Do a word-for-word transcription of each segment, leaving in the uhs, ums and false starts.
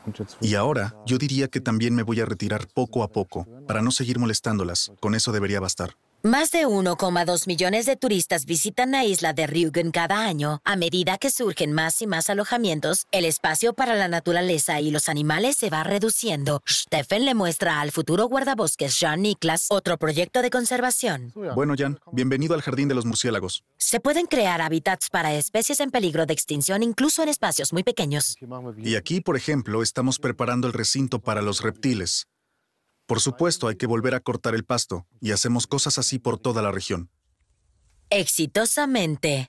Y ahora, yo diría que también me voy a retirar poco a poco, para no seguir molestándolas. Con eso debería bastar. Más de uno coma dos millones de turistas visitan la isla de Rügen cada año. A medida que surgen más y más alojamientos, el espacio para la naturaleza y los animales se va reduciendo. Steffen le muestra al futuro guardabosques Jan Niklas otro proyecto de conservación. Bueno, Jan, bienvenido al jardín de los murciélagos. Se pueden crear hábitats para especies en peligro de extinción incluso en espacios muy pequeños. Y aquí, por ejemplo, estamos preparando el recinto para los reptiles. Por supuesto, hay que volver a cortar el pasto, y hacemos cosas así por toda la región. Exitosamente.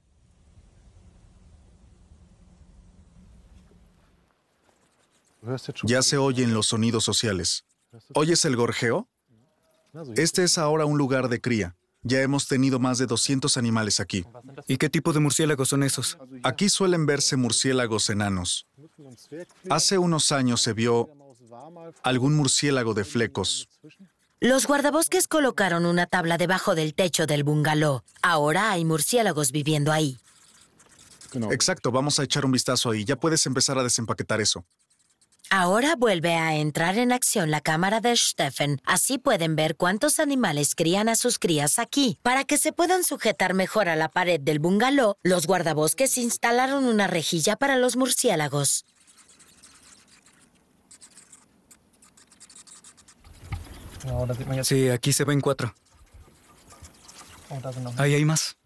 Ya se oyen los sonidos sociales. ¿Oyes el gorjeo? Este es ahora un lugar de cría. Ya hemos tenido más de doscientos animales aquí. ¿Y qué tipo de murciélagos son esos? Aquí suelen verse murciélagos enanos. Hace unos años se vio algún murciélago de flecos. Los guardabosques colocaron una tabla debajo del techo del bungalow. Ahora hay murciélagos viviendo ahí. Exacto, vamos a echar un vistazo ahí. Ya puedes empezar a desempaquetar eso. Ahora vuelve a entrar en acción la cámara de Steffen. Así pueden ver cuántos animales crían a sus crías aquí. Para que se puedan sujetar mejor a la pared del bungalow, los guardabosques instalaron una rejilla para los murciélagos. Sí, aquí se ven cuatro. Ahí hay más.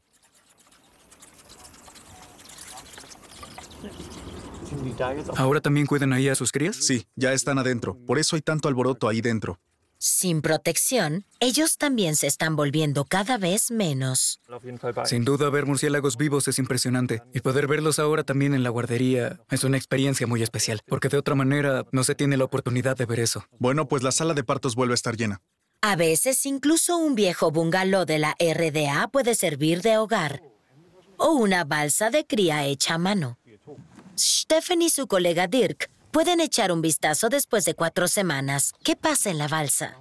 ¿Ahora también cuidan ahí a sus crías? Sí, ya están adentro. Por eso hay tanto alboroto ahí dentro. Sin protección, ellos también se están volviendo cada vez menos. Sin duda, ver murciélagos vivos es impresionante. Y poder verlos ahora también en la guardería es una experiencia muy especial, porque de otra manera no se tiene la oportunidad de ver eso. Bueno, pues la sala de partos vuelve a estar llena. A veces, incluso un viejo bungalow de la R D A puede servir de hogar. O una balsa de cría hecha a mano. Steffen y su colega Dirk pueden echar un vistazo después de cuatro semanas. ¿Qué pasa en la balsa?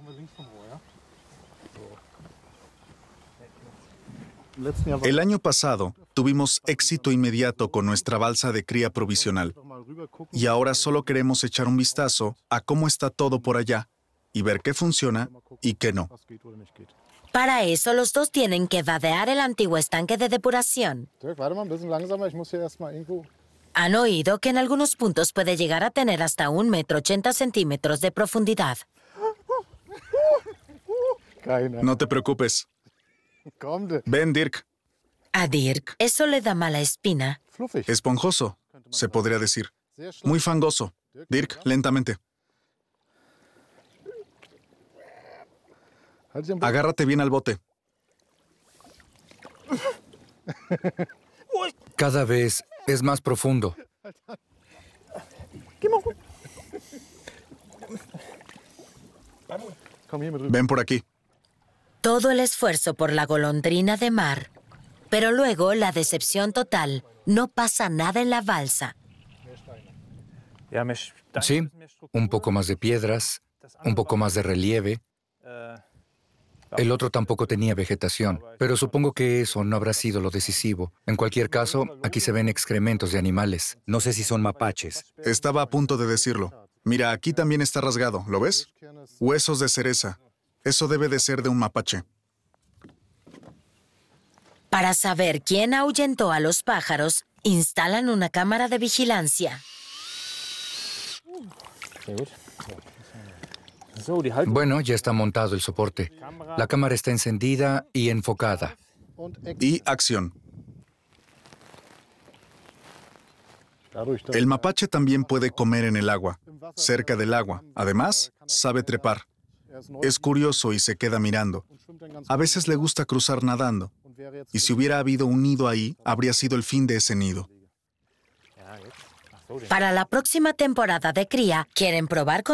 El año pasado tuvimos éxito inmediato con nuestra balsa de cría provisional. Y ahora solo queremos echar un vistazo a cómo está todo por allá y ver qué funciona y qué no. Para eso, los dos tienen que vadear el antiguo estanque de depuración. Han oído que en algunos puntos puede llegar a tener hasta un metro ochenta centímetros de profundidad. No te preocupes. Ven, Dirk. A Dirk, eso le da mala espina. Esponjoso, se podría decir. Muy fangoso. Dirk, lentamente. Agárrate bien al bote. Cada vez es más profundo. Ven por aquí. Todo el esfuerzo por la golondrina de mar. Pero luego la decepción total. No pasa nada en la balsa. Sí, un poco más de piedras, un poco más de relieve. El otro tampoco tenía vegetación, pero supongo que eso no habrá sido lo decisivo. En cualquier caso, aquí se ven excrementos de animales. No sé si son mapaches. Estaba a punto de decirlo. Mira, aquí también está rasgado, ¿lo ves? Huesos de cereza. Eso debe de ser de un mapache. Para saber quién ahuyentó a los pájaros, instalan una cámara de vigilancia. Bueno, ya está montado el soporte. La cámara está encendida y enfocada. Y acción. El mapache también puede comer en el agua, cerca del agua. Además, sabe trepar. Es curioso y se queda mirando. A veces le gusta cruzar nadando. Y si hubiera habido un nido ahí, habría sido el fin de ese nido. Para la próxima temporada de cría, quieren probar con